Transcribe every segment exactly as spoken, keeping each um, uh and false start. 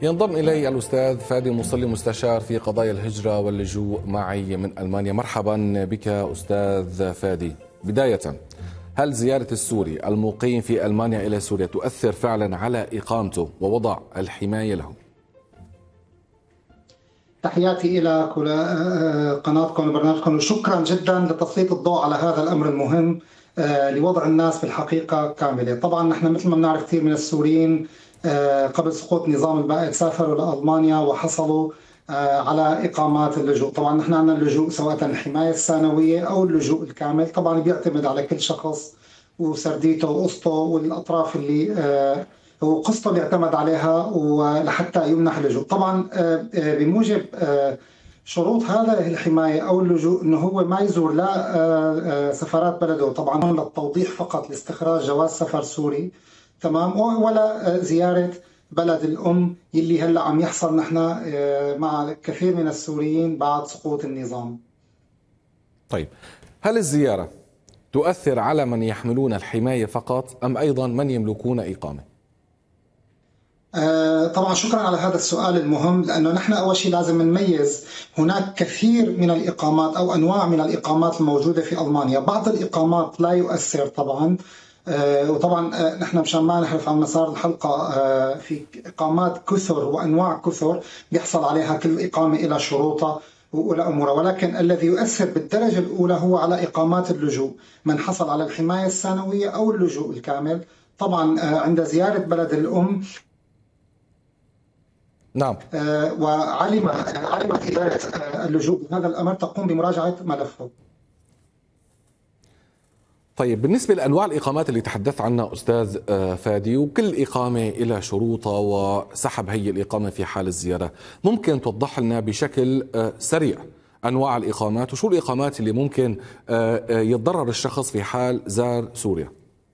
ينضم إلي الأستاذ فادي مصلي مستشار في قضايا الهجرة واللجوء معي من ألمانيا. مرحبا بك أستاذ فادي. بداية، هل زيارة السوري المقيم في ألمانيا إلى سوريا تؤثر فعلا على إقامته ووضع الحماية له؟ تحياتي إلى قناتكم وبرنامجكم، وشكرا جدا لتسليط الضوء على هذا الأمر المهم لوضع الناس في الحقيقة كاملة. طبعا نحن مثل ما بنعرف كثير من السوريين قبل سقوط نظام البائد سافروا لألمانيا وحصلوا على إقامات اللجوء. طبعا نحن عندنا اللجوء سواء الحماية الثانوية أو اللجوء الكامل، طبعا بيعتمد على كل شخص وسرديته وقسطه والأطراف اللي وقسطه اللي اعتمد عليها ولحتى يمنح اللجوء. طبعا بموجب شروط هذا الحماية أو اللجوء أنه هو ما يزور لا سفارات بلده، طبعا للتوضيح فقط لاستخراج جواز سفر سوري، تمام، ولا زيارة بلد الأم يلي هلأ عم يحصل نحن مع كثير من السوريين بعد سقوط النظام. طيب، هل الزيارة تؤثر على من يحملون الحماية فقط أم أيضا من يملكون إقامة؟ طبعا شكرا على هذا السؤال المهم، لأنه نحن أول شيء لازم نميز هناك كثير من الإقامات أو أنواع من الإقامات الموجودة في ألمانيا. بعض الإقامات لا يؤثر طبعا، وطبعا نحن مشان ما نحرف عن مسار الحلقة، في إقامات كثر وأنواع كثر بيحصل عليها كل إقامة إلى شروطها وإلى أمورها، ولكن الذي يؤثر بالدرجة الأولى هو على إقامات اللجوء، من حصل على الحماية الثانوية أو اللجوء الكامل. طبعا عند زيارة بلد الأم نعم، آه وعلم علمت إدارة آه اللجوء بهذا الأمر تقوم بمراجعة ملفه. طيب، بالنسبة لأنواع الإقامات اللي تحدث عنها أستاذ فادي، وكل إقامة إلى شروطها وسحب هي الإقامة في حال الزيارة، ممكن توضح لنا بشكل سريع أنواع الإقامات وشو الإقامات اللي ممكن يتضرر الشخص في حال زار سوريا؟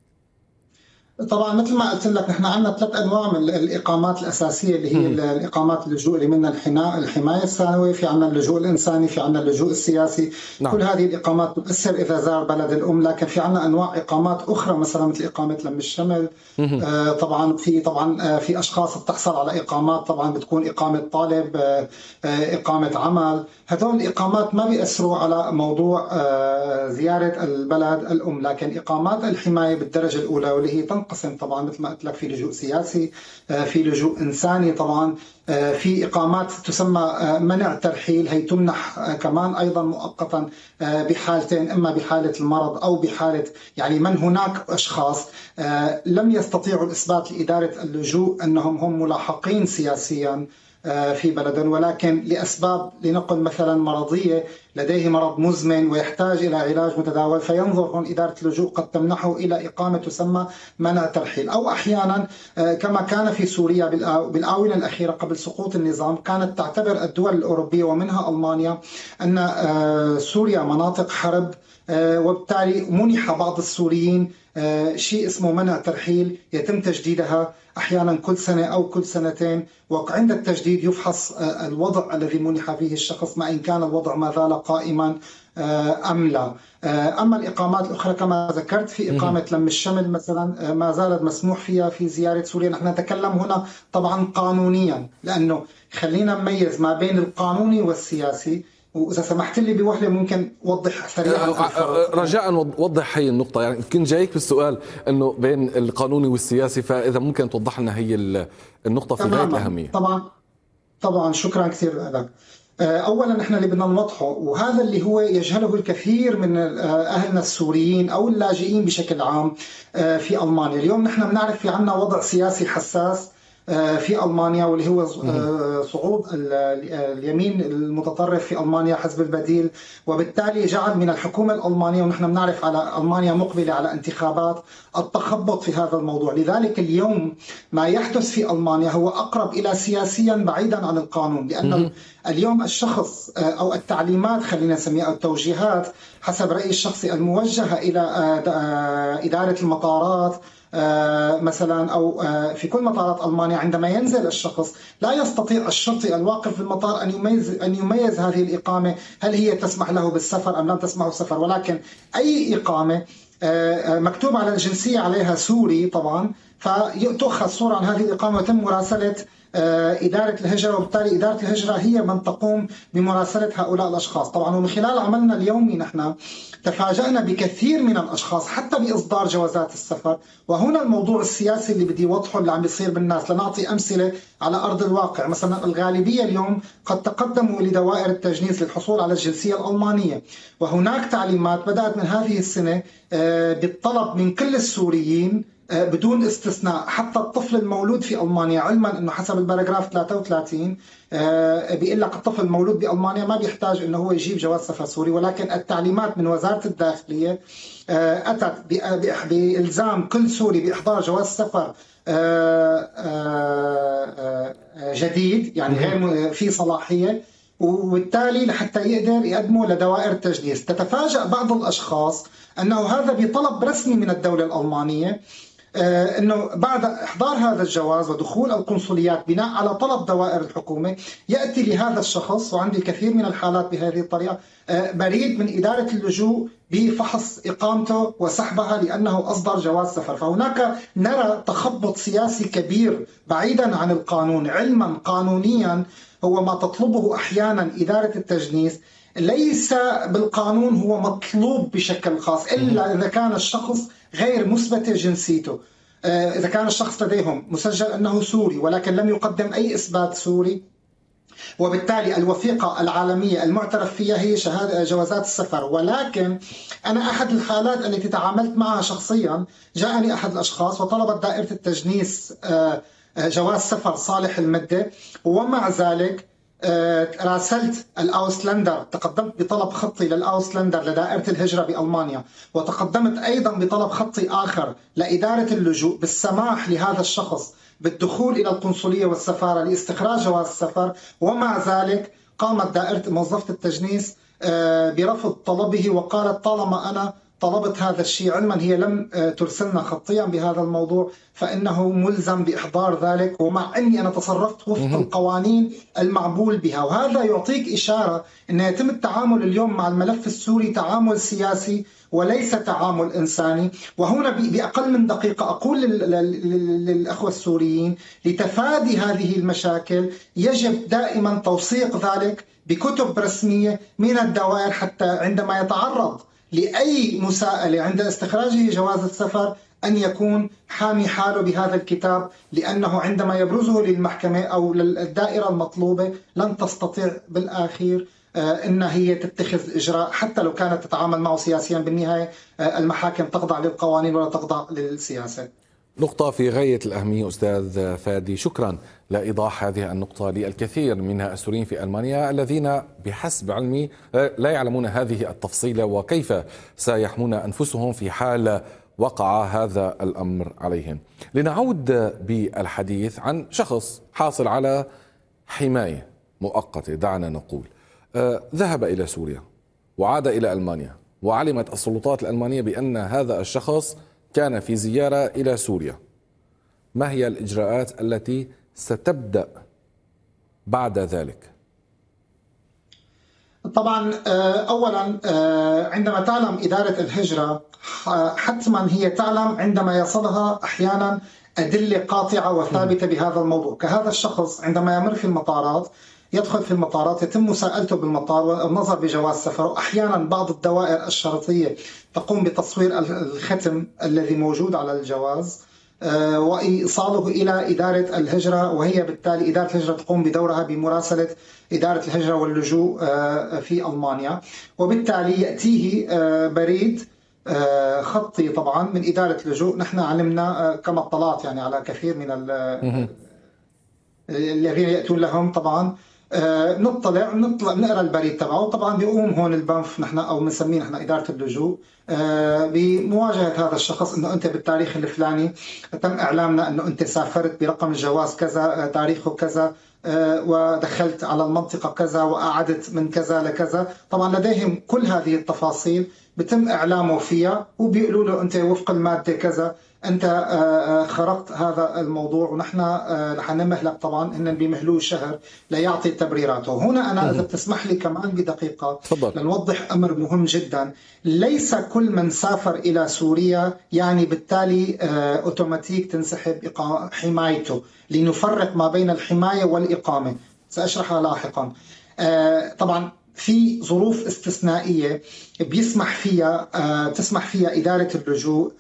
طبعا مثل ما قلت لك نحن عندنا ثلاث انواع من الاقامات الاساسيه اللي هي م. الاقامات اللجوء اللي منها الحمايه الثانويه، في عندنا اللجوء الانساني، في عندنا اللجوء السياسي. نعم. كل هذه الاقامات تؤثر اذا زار بلد الام، لكن في عندنا انواع اقامات اخرى مثلا مثل اقامه لم الشمل. آه طبعا في طبعا آه في اشخاص بتحصل على اقامات طبعا بتكون اقامه طالب، آه آه اقامه عمل. هذول الاقامات ما بيأثروا على موضوع آه زياره البلد الام، لكن اقامات الحمايه بالدرجه الاولى واللي هي تنقسم طبعا مثل ما قلت لك، في لجوء سياسي، في لجوء انساني، طبعا في اقامات تسمى منع ترحيل، هي تمنح كمان ايضا مؤقتا بحالتين، اما بحاله المرض او بحاله يعني من هناك اشخاص لم يستطيعوا الاثبات لاداره اللجوء انهم هم ملاحقين سياسيا في بلد، ولكن لأسباب لنقل مثلا مرضية، لديه مرض مزمن ويحتاج إلى علاج متداول، فينظر هون إدارة اللجوء قد تمنحه إلى إقامة تسمى منع ترحيل. أو أحيانا كما كان في سوريا بالآونة الأخيرة قبل سقوط النظام، كانت تعتبر الدول الأوروبية ومنها ألمانيا أن سوريا مناطق حرب، وبالتالي منح بعض السوريين شيء اسمه منع ترحيل يتم تجديدها أحيانا كل سنة أو كل سنتين، وعند التجديد يفحص الوضع الذي منح فيه الشخص ما إن كان الوضع ما زال قائما أم لا. أما الإقامات الأخرى كما ذكرت، في إقامة لم الشمل مثلا ما زالت مسموح فيها في زيارة سوريا. نحن نتكلم هنا طبعا قانونيا، لأنه خلينا نميز ما بين القانوني والسياسي، وإذا سمحت لي بوهلة ممكن وضح سريعا. رجاء وضح هي النقطة، يعني كنت جايك بالسؤال أنه بين القانوني والسياسي، فإذا ممكن توضح لنا هي النقطة في غاية الأهمية. طبعا طبعا شكرا كثير لك. أولا نحن اللي بدنا نوضحه، وهذا اللي هو يجهله الكثير من أهلنا السوريين أو اللاجئين بشكل عام في ألمانيا. اليوم نحن بنعرف في عنا وضع سياسي حساس في ألمانيا، واللي هو صعود اليمين المتطرف في ألمانيا، حزب البديل، وبالتالي جعل من الحكومة الألمانية، ونحن بنعرف على ألمانيا مقبلة على انتخابات، التخبط في هذا الموضوع. لذلك اليوم ما يحدث في ألمانيا هو أقرب إلى سياسيا بعيدا عن القانون، لأن اليوم الشخص أو التعليمات خلينا نسميها أو التوجيهات حسب رأيي الشخصي الموجهة إلى إدارة المطارات مثلا أو في كل مطارات ألمانيا، عندما ينزل الشخص لا يستطيع الشرطي الواقف في المطار أن يميز أن يميز هذه الإقامة هل هي تسمح له بالسفر أم لم تسمح له بالسفر، ولكن أي إقامة مكتوب على الجنسية عليها سوري طبعا فتؤخذ صورة عن هذه الإقامة ويتم مراسلة إدارة الهجرة، وبالتالي إدارة الهجرة هي من تقوم بمراسلة هؤلاء الأشخاص. طبعا ومن خلال عملنا اليومي نحن تفاجأنا بكثير من الأشخاص حتى بإصدار جوازات السفر. وهنا الموضوع السياسي اللي بدي وضحه اللي عم بيصير بالناس، لنعطي أمثلة على أرض الواقع. مثلا الغالبية اليوم قد تقدموا لدوائر التجنيس للحصول على الجنسية الألمانية، وهناك تعليمات بدأت من هذه السنة بالطلب من كل السوريين بدون استثناء، حتى الطفل المولود في ألمانيا، علما أنه حسب الباراجراف ثلاثة وثلاثين بيقول لك الطفل المولود بألمانيا ما بيحتاج أنه هو يجيب جواز سفر سوري، ولكن التعليمات من وزارة الداخلية أتت بإلزام كل سوري بإحضار جواز سفر جديد، يعني غير في صلاحية، وبالتالي لحتى يقدر يقدمه لدوائر التجنيس. تتفاجأ بعض الأشخاص أنه هذا بطلب رسمي من الدولة الألمانية، أنه بعد إحضار هذا الجواز ودخول القنصليات بناء على طلب دوائر الحكومة يأتي لهذا الشخص، وعندي كثير من الحالات بهذه الطريقة، بريد من إدارة اللجوء بفحص إقامته وسحبها لأنه أصدر جواز سفر. فهناك نرى تخبط سياسي كبير بعيدا عن القانون، علما قانونيا هو ما تطلبه أحيانا إدارة التجنيس ليس بالقانون هو مطلوب بشكل خاص، إلا إذا كان الشخص غير مثبت جنسيته. إذا كان الشخص لديهم مسجل أنه سوري ولكن لم يقدم أي إثبات سوري، وبالتالي الوثيقة العالمية المعترف فيها هي شهادة جوازات السفر. ولكن أنا أحد الحالات التي تعاملت معها شخصيا، جاءني أحد الأشخاص وطلبت دائرة التجنيس جواز سفر صالح المدة، ومع ذلك راسلت الأوسلندر، تقدمت بطلب خطي للأوسلندر لدائرة الهجرة بألمانيا، وتقدمت أيضا بطلب خطي آخر لإدارة اللجوء بالسماح لهذا الشخص بالدخول إلى القنصلية والسفارة لاستخراج جواز السفر، ومع ذلك قامت دائرة موظفة التجنيس برفض طلبه، وقالت طالما أنا طلبت هذا الشيء، علما هي لم ترسلنا خطيا بهذا الموضوع، فإنه ملزم بإحضار ذلك، ومع أني أنا تصرفت وفق القوانين المعمول بها. وهذا يعطيك إشارة أن يتم التعامل اليوم مع الملف السوري تعامل سياسي وليس تعامل إنساني. وهنا بأقل من دقيقة أقول للأخوة السوريين لتفادي هذه المشاكل يجب دائما توثيق ذلك بكتب رسمية من الدوائر، حتى عندما يتعرض لأي مساءلة عند استخراجه جواز السفر أن يكون حامي حاله بهذا الكتاب، لأنه عندما يبرزه للمحكمة أو للدائرة المطلوبة لن تستطيع بالآخير أن هي تتخذ إجراء حتى لو كانت تتعامل معه سياسيا. بالنهاية المحاكم تخضع للقوانين ولا تخضع للسياسة. نقطة في غاية الأهمية أستاذ فادي، شكرا لإيضاح هذه النقطة للكثير من السوريين في ألمانيا الذين بحسب علمي لا يعلمون هذه التفصيلة وكيف سيحمون أنفسهم في حال وقع هذا الأمر عليهم. لنعود بالحديث عن شخص حاصل على حماية مؤقتة، دعنا نقول ذهب إلى سوريا وعاد إلى ألمانيا، وعلمت السلطات الألمانية بأن هذا الشخص كان في زيارة إلى سوريا. ما هي الإجراءات التي ستبدأ بعد ذلك؟ طبعا أولا عندما تعلم إدارة الهجرة حتما هي تعلم عندما يصلها أحيانا أدلة قاطعة وثابتة بهذا الموضوع. كهذا الشخص عندما يمر في المطارات، يدخل في المطارات، يتم مساءلته بالمطار والنظر بجواز سفر، وأحيانا بعض الدوائر الشرطية تقوم بتصوير الختم الذي موجود على الجواز وإيصاله إلى إدارة الهجرة، وهي بالتالي إدارة الهجرة تقوم بدورها بمراسلة إدارة الهجرة واللجوء في ألمانيا، وبالتالي يأتيه بريد خطي طبعا من إدارة اللجوء. نحن علمنا كما اطلعت يعني على كثير من الذين يأتون لهم طبعا نطلع نطلع نقرا البريد تبعه. طبعا بيقوم هون البنف نحن او بنسميه نحن اداره اللجوء بمواجهه هذا الشخص انه انت بالتاريخ الفلاني تم اعلامنا انه انت سافرت برقم الجواز كذا، تاريخه كذا، ودخلت على المنطقه كذا، وقعدت من كذا لكذا. طبعا لديهم كل هذه التفاصيل بتم اعلامه فيها، وبيقولوا له انت وفق الماده كذا انت خرقت هذا الموضوع، ونحن رح نمهلك طبعا، ان بيمهلوه شهر ليعطي تبريراته. هنا انا اذا بتسمح لي كمان بدقيقه تفضل. لنوضح امر مهم جدا. ليس كل من سافر الى سوريا يعني بالتالي اوتوماتيك تنسحب حمايته، لنفرق ما بين الحمايه والاقامه، ساشرحها لاحقا. طبعا في ظروف استثنائيه بيسمح فيها تسمح فيها اداره اللجوء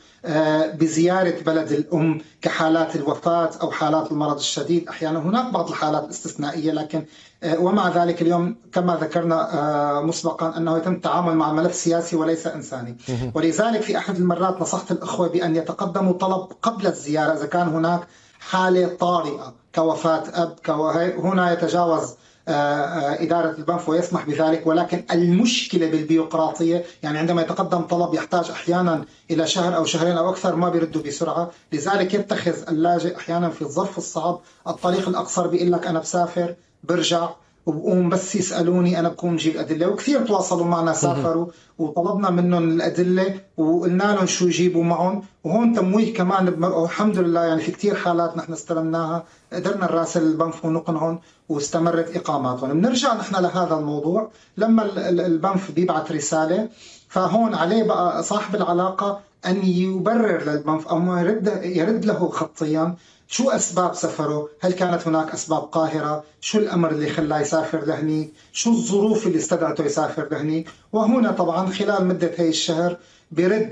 بزيارة بلد الأم كحالات الوفاة أو حالات المرض الشديد. أحيانا هناك بعض الحالات الاستثنائية، لكن ومع ذلك اليوم كما ذكرنا مسبقا أنه يتم التعامل مع ملف سياسي وليس إنساني. ولذلك في أحد المرات نصحت الأخوة بأن يتقدموا طلب قبل الزيارة إذا كان هناك حالة طارئة كوفاة أب هنا يتجاوز إدارة البنف ويسمح بذلك. ولكن المشكلة بالبيروقراطية، يعني عندما يتقدم طلب يحتاج أحيانا إلى شهر أو شهرين أو أكثر ما بيردوا بسرعة، لذلك يتخذ اللاجئ أحيانا في الظرف الصعب الطريق الأقصر، بيقول لك أنا بسافر برجع وبقوم بس يسألوني أنا بكون جيب الأدلة. وكثير تواصلوا معنا سافروا وطلبنا منهم الأدلة وقلنا لهم شو يجيبوا معهم، وهون تمويه كمان الحمد لله. يعني في كثير حالات نحن استلمناها قدرنا نراسل البنف ونقنعهم واستمرت إقاماتهم. بنرجع نحن لهذا الموضوع. لما البنف بيبعث رسالة، فهون عليه بقى صاحب العلاقة أن يبرر للبنف أو يرد, يرد له خطيا شو أسباب سفره، هل كانت هناك أسباب قاهرة، شو الأمر اللي خلاه يسافر لهني، شو الظروف اللي استدعته يسافر لهني. وهنا طبعا خلال مدة هاي الشهر بيرد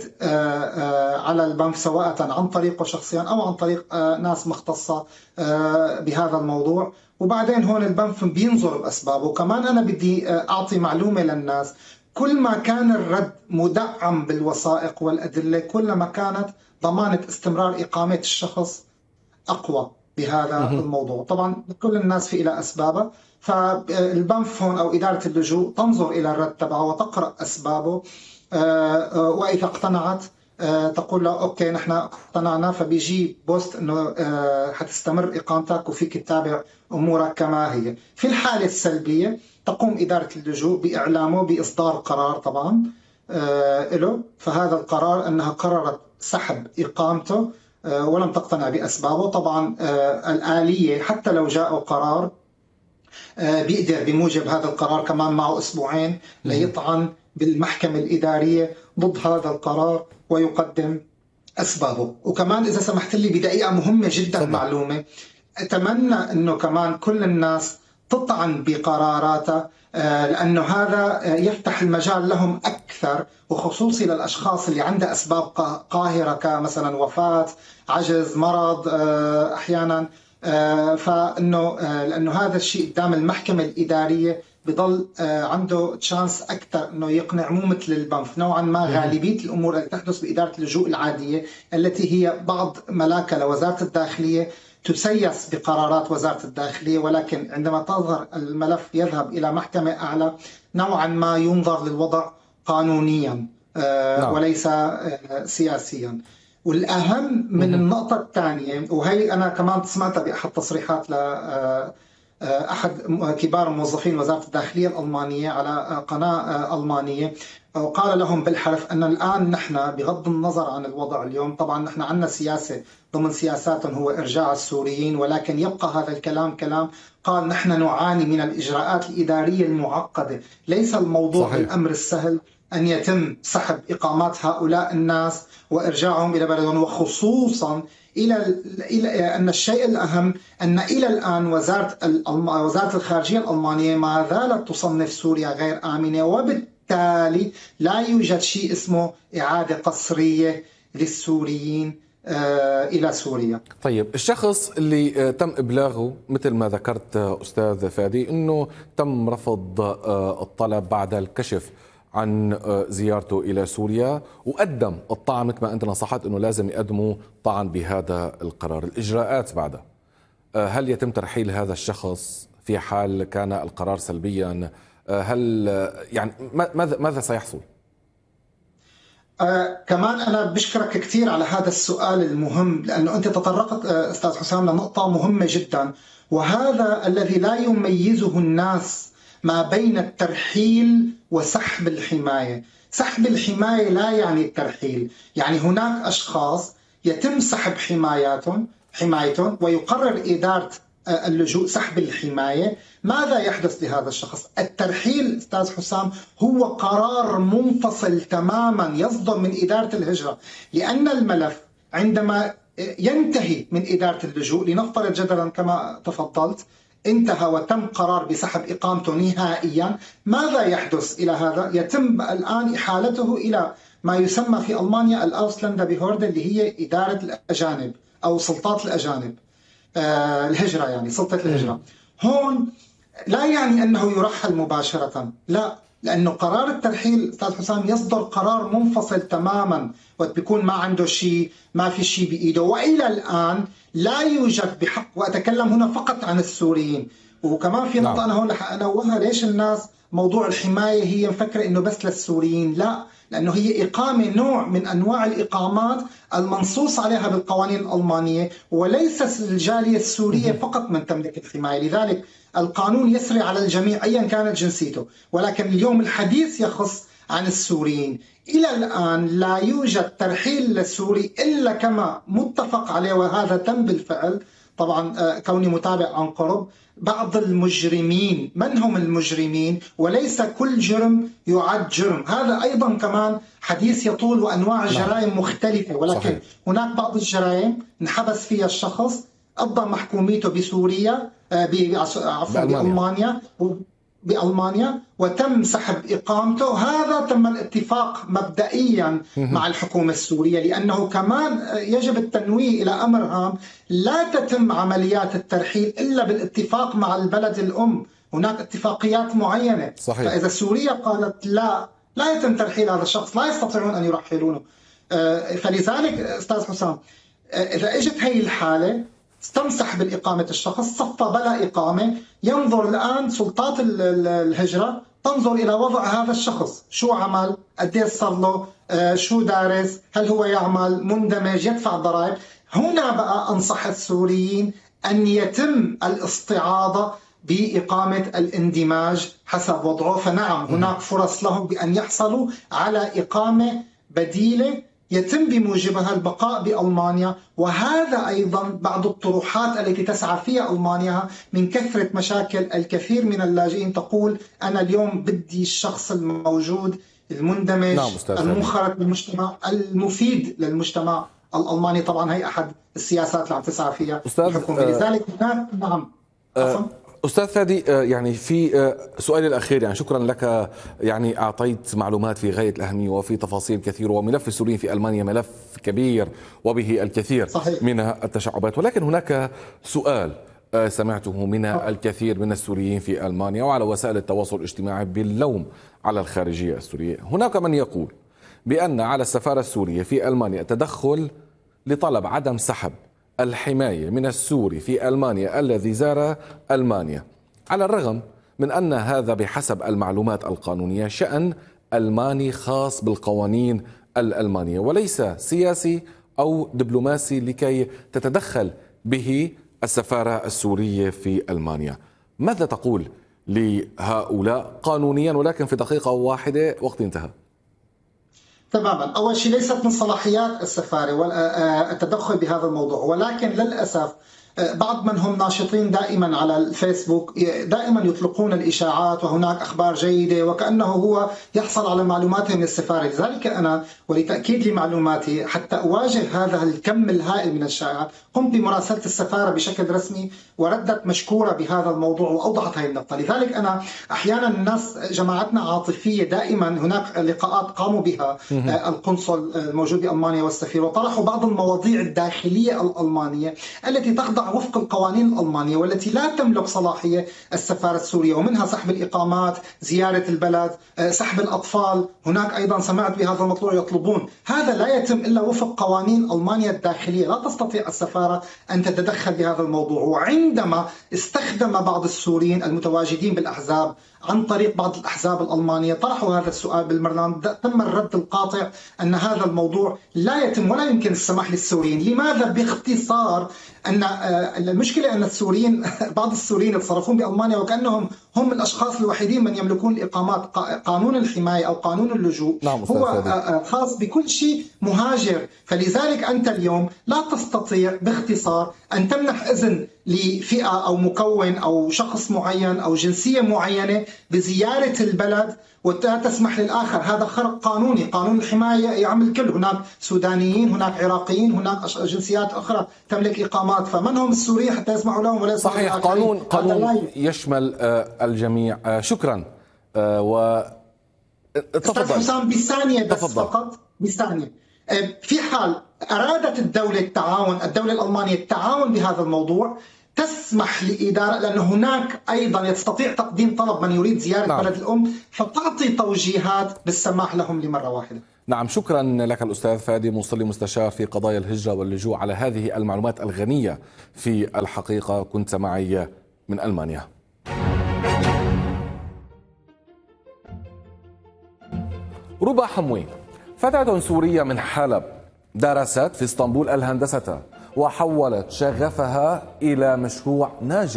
على البنف سواء عن طريقه شخصيا أو عن طريق ناس مختصة بهذا الموضوع. وبعدين هون البنف بينظر بأسبابه. وكمان أنا بدي أعطي معلومة للناس، كل ما كان الرد مدعم بالوثائق والأدلة كلما كانت ضمانة استمرار إقامة الشخص أقوى بهذا الموضوع. طبعا كل الناس في إلى أسبابه، فالبنف هون أو إدارة اللجوء تنظر إلى الرد تبعه وتقرأ أسبابه، وإذا اقتنعت تقول له أوكي نحن اقتنعنا، فبيجي بوست أنه حتستمر إقامتك وفيك تتابع أمورك كما هي. في الحالة السلبية تقوم إدارة اللجوء بإعلامه بإصدار قرار طبعا له، فهذا القرار أنها قررت سحب إقامته ولم تقتنع بأسبابه. طبعا الآلية حتى لو جاء قرار بيقدر بموجب هذا القرار كمان معه أسبوعين ليطعن بالمحكمة الإدارية ضد هذا القرار ويقدم أسبابه. وكمان إذا سمحت لي بدقيقة مهمة جدا صدق. معلومة أتمنى أنه كمان كل الناس تطعن بقراراتها، لأنه هذا يفتح المجال لهم أكثر، وخصوصي للأشخاص اللي عندها أسباب قاهرة كمثلا وفاة، عجز، مرض أحيانا. فإنه لأنه هذا الشيء قدام المحكمة الإدارية بضل عنده تشانس أكثر أنه يقنع، مو مثل البنف نوعا ما. غالبية الأمور التي تحدث بإدارة اللجوء العادية التي هي بعض ملاكة لوزارة الداخلية تسيس بقرارات وزارة الداخلية، ولكن عندما تظهر الملف يذهب إلى محكمة أعلى نوعا ما ينظر للوضع قانونيا نعم. وليس سياسيا. والأهم من النقطة الثانية، وهي أنا كمان سمعتها بأحد تصريحات لأحد كبار موظفين وزارة الداخلية الألمانية على قناة ألمانية، وقال لهم بالحرف أن الآن نحن بغض النظر عن الوضع اليوم، طبعا نحن عندنا سياسة ضمن سياساتهم هو إرجاع السوريين، ولكن يبقى هذا الكلام كلام. قال نحن نعاني من الإجراءات الإدارية المعقدة، ليس الموضوع صحيح. الأمر السهل أن يتم سحب إقامات هؤلاء الناس وإرجاعهم إلى بلدهم، وخصوصا إلى إلى أن الشيء الأهم أن إلى الآن وزارة وزارة الخارجية الألمانية ما زالت تصنف سوريا غير آمنة، وبالتالي لا يوجد شيء اسمه إعادة قسرية للسوريين إلى سوريا. طيب الشخص اللي تم إبلاغه مثل ما ذكرت أستاذ فادي أنه تم رفض الطلب بعد الكشف عن زيارته إلى سوريا، وقدم الطعن مثل ما أنت نصحت أنه لازم يقدموا طعن بهذا القرار، الإجراءات بعدها هل يتم ترحيل هذا الشخص في حال كان القرار سلبيا؟ هل يعني ماذا ماذا سيحصل؟ آه كمان أنا بشكرك كثير على هذا السؤال المهم، لأنه أنت تطرقت آه أستاذ حسام لنقطة مهمة جدا، وهذا الذي لا يميزه الناس ما بين الترحيل وسحب الحماية. سحب الحماية لا يعني الترحيل، يعني هناك أشخاص يتم سحب حماياتهم حمايتهم ويقرر إدارة اللجوء سحب الحماية، ماذا يحدث لهذا الشخص؟ الترحيل أستاذ حسام هو قرار منفصل تماما يصدر من إدارة الهجرة، لأن الملف عندما ينتهي من إدارة اللجوء، لنفترض جدلا كما تفضلت انتهى وتم قرار بسحب إقامته نهائيا، ماذا يحدث إلى هذا؟ يتم الآن إحالته إلى ما يسمى في ألمانيا الأوسلندا بيهوردن، اللي هي إدارة الأجانب أو سلطات الأجانب، آه الهجرة يعني سلطة الهجرة. هون لا يعني أنه يرحل مباشرة، لا، لأنه قرار الترحيل أستاذ حسام يصدر قرار منفصل تماما، وبيكون ما عنده شيء، ما في شيء بإيده. وإلى الآن لا يوجد بحق، وأتكلم هنا فقط عن السوريين. وكمان في نقطة أنا هون رح أنوهها، ليش الناس موضوع الحماية هي مفكرة إنه بس للسوريين؟ لا، لأنه هي إقامة نوع من أنواع الإقامات المنصوص عليها بالقوانين الألمانية، وليس الجالية السورية فقط من تملك الحماية. لذلك القانون يسري على الجميع أيا كانت جنسيته، ولكن اليوم الحديث يخص عن السوريين. إلى الآن لا يوجد ترحيل للسوري إلا كما متفق عليه، وهذا تم بالفعل. طبعا كوني متابع عن قرب بعض المجرمين، من هم المجرمين؟ وليس كل جرم يعد جرم، هذا أيضا كمان حديث يطول، وأنواع الجرائم مختلفة، ولكن صحيح. هناك بعض الجرائم انحبس فيها الشخص، قضى محكوميته بسوريا عفوا بألمانيا بألمانيا وتم سحب إقامته. هذا تم الاتفاق مبدئيا مع الحكومة السورية، لأنه كمان يجب التنويه إلى أمر هام، لا تتم عمليات الترحيل إلا بالاتفاق مع البلد الأم، هناك اتفاقيات معينة. صحيح. فإذا سوريا قالت لا لا يتم ترحيل هذا الشخص، لا يستطيعون أن يرحلونه. فلذلك أستاذ حسام، إذا اجت هي الحالة استمسح بالإقامة الشخص، صفى بلا إقامة، ينظر الآن سلطات الهجرة تنظر إلى وضع هذا الشخص، شو عمل، قديش صار له، شو دارس، هل هو يعمل، مندمج، يدفع ضرائب. هنا بقى أنصح السوريين أن يتم الاستعاضة بإقامة الاندماج حسب وضعه. فنعم هناك فرص لهم بأن يحصلوا على إقامة بديلة يتم بموجبها البقاء بألمانيا، وهذا أيضا بعض الطروحات التي تسعى فيها ألمانيا من كثرة مشاكل الكثير من اللاجئين. تقول أنا اليوم بدي الشخص الموجود المندمج، نعم المنخرط بالمجتمع، المفيد للمجتمع الألماني. طبعا هي أحد السياسات اللي عم تسعى فيها الحكومة. لذلك هناك نعم أه أستاذ فادي، يعني في سؤالي الأخير، يعني شكرا لك، يعني أعطيت معلومات في غاية الأهمية وفي تفاصيل كثيرة، وملف السوريين في ألمانيا ملف كبير وبه الكثير صحيح. من التشعبات، ولكن هناك سؤال سمعته من الكثير من السوريين في ألمانيا وعلى وسائل التواصل الاجتماعي باللوم على الخارجية السورية. هناك من يقول بأن على السفارة السورية في ألمانيا تدخل لطلب عدم سحب الحماية من السوري في ألمانيا الذي زار ألمانيا، على الرغم من أن هذا بحسب المعلومات القانونية شأن ألماني خاص بالقوانين الألمانية، وليس سياسي أو دبلوماسي لكي تتدخل به السفارة السورية في ألمانيا. ماذا تقول لهؤلاء قانونيا؟ ولكن في دقيقة واحدة وقت انتهى. تماما. أول شيء ليست من صلاحيات السفارة التدخل بهذا الموضوع، ولكن للأسف بعض من هم ناشطين دائما على الفيسبوك دائما يطلقون الإشاعات وهناك أخبار جيدة وكأنه هو يحصل على معلوماته من السفارة. لذلك أنا ولتأكيد لمعلوماتي حتى أواجه هذا الكم الهائل من الشائعات قمت بمراسلة السفارة بشكل رسمي وردت مشكورة بهذا الموضوع وأوضحت هذه النقطة. لذلك أنا أحيانا الناس جماعتنا عاطفية، دائما هناك لقاءات قاموا بها القنصل الموجود بألمانيا والسفير وطرحوا بعض المواضيع الداخلية الألمانية التي تخضع وفق القوانين الألمانية والتي لا تملك صلاحية السفارة السورية، ومنها سحب الإقامات، زيارة البلد، سحب الأطفال. هناك أيضا سمعت بهذا المطلوع يطلبون، هذا لا يتم إلا وفق قوانين ألمانيا الداخلية، لا تستطيع السفارة أن تتدخل بهذا الموضوع. وعندما استخدم بعض السوريين المتواجدين بالأحزاب عن طريق بعض الأحزاب الألمانية طرحوا هذا السؤال بالبرنامج، تم الرد القاطع أن هذا الموضوع لا يتم ولا يمكن السماح للسوريين. لماذا؟ باختصار ان المشكله ان السوريين بعض السوريين يتصرفون بالمانيا وكانهم هم الاشخاص الوحيدين من يملكون الاقامات. قانون الحمايه او قانون اللجوء نعم هو خاص بكل شيء مهاجر، فلذلك انت اليوم لا تستطيع باختصار ان تمنح اذن لفئه او مكون او شخص معين او جنسيه معينه بزياره البلد ولا تسمح للآخر. هذا خرق قانوني. قانون الحماية يعمل كل، هناك سودانيين، هناك عراقيين، هناك جنسيات أخرى تملك إقامات، فمن هم السوريين حتى يسمحوا لهم ولا يسمحوا صحيح. قانون قانون يشمل الجميع. شكرا. و تفضل حسام بثانية بس تفضل. فقط بثانية. في حال أرادت الدولة التعاون، الدولة الألمانية التعاون بهذا الموضوع، تسمح لإدارة، لأن هناك أيضا يستطيع تقديم طلب من يريد زيارة نعم. بلد الأم، فتعطي توجيهات بالسماح لهم لمرة واحدة. نعم، شكرا لك الأستاذ فادي مصلي مستشار في قضايا الهجرة واللجوء على هذه المعلومات الغنية. في الحقيقة كنت معي من ألمانيا. ربى حموي، فتاة سورية من حلب درست في اسطنبول الهندسة وحولت شغفها إلى مشروع ناجح.